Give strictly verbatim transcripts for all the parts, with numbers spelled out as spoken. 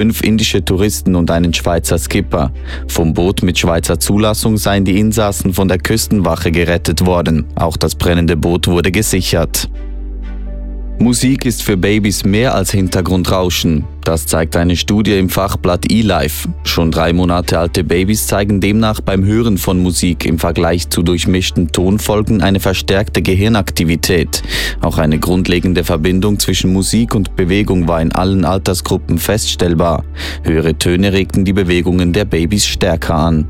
fünf indische Touristen und einen Schweizer Skipper. Vom Boot mit Schweizer Zulassung seien die Insassen von der Küstenwache gerettet worden. Auch das brennende Boot wurde gesichert. Musik ist für Babys mehr als Hintergrundrauschen. Das zeigt eine Studie im Fachblatt eLife. Schon drei Monate alte Babys zeigen demnach beim Hören von Musik im Vergleich zu durchmischten Tonfolgen eine verstärkte Gehirnaktivität. Auch eine grundlegende Verbindung zwischen Musik und Bewegung war in allen Altersgruppen feststellbar. Höhere Töne regten die Bewegungen der Babys stärker an.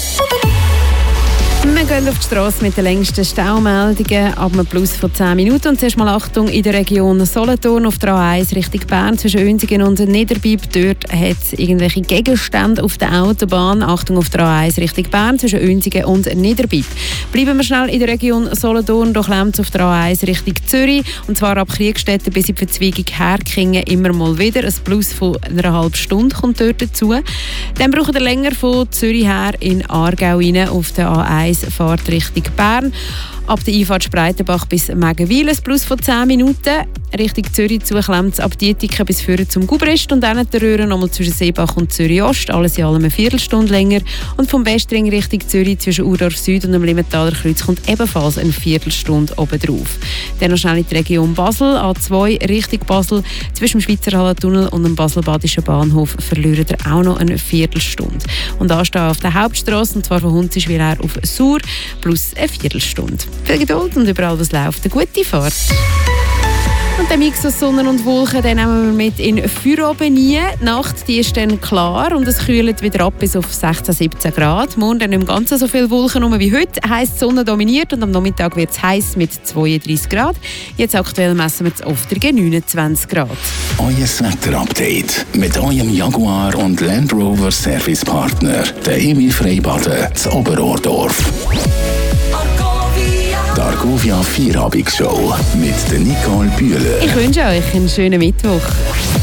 Wir gehen auf die Strasse mit den längsten Staumeldungen ab einem Plus von zehn Minuten. Und zuerst mal Achtung in der Region Solothurn auf der A eins Richtung Bern zwischen Oenzingen und Niederbipp. Dort hat es irgendwelche Gegenstände auf der Autobahn. Achtung auf der A eins Richtung Bern zwischen Oenzingen und Niederbipp. Bleiben wir schnell in der Region Solothurn. Da klemmt es auf der A eins Richtung Zürich. Und zwar ab Kriegstetten bis in die Verzweigung Herkingen immer mal wieder. Ein Plus von einer halben Stunde kommt dort dazu. Dann braucht ihr länger von Zürich her in Aargau rein auf der A eins. Fahrt Richtung Bern. Ab der Einfahrt Spreitenbach bis Megenwil ein Plus von zehn Minuten. Richtung Zürich zu klemmt es ab Dietiken bis Führen zum Gubrist und dann der Röhre nochmal zwischen Seebach und Zürich Ost. Alles in allem eine Viertelstunde länger. Und vom Westring Richtung Zürich zwischen Urdorf Süd und dem Limmentaler Kreuz kommt ebenfalls eine Viertelstunde oben drauf. Dann noch schnell in die Region Basel. A zwei Richtung Basel zwischen dem Schweizer Hallentunnel und dem Baselbadischen Bahnhof verliert ihr auch noch eine Viertelstunde. Und anstehen auf der Hauptstrasse, und zwar von Hunzischwil her auf Sur, plus eine Viertelstunde. Viel Geduld und überall, was läuft, eine gute Fahrt. Und der Mix aus Sonne und Wolken, den nehmen wir mit in Feierabendnie. Die Nacht die ist dann klar und es kühlt wieder ab bis auf sechzehn, siebzehn Grad. Morgen dann nicht ganz so viele Wolken rum wie heute. Heisst, die Sonne dominiert und am Nachmittag wird es heiß mit zweiunddreißig Grad. Jetzt aktuell messen wir das Oftergen neunundzwanzig Grad. Euer Wetterupdate mit eurem Jaguar und Land Rover Servicepartner, der Emil Freibaden zu Oberordorf. Die Argovia Vierabendsshow mit der Nicole Bühler. Ich wünsche euch einen schönen Mittwoch.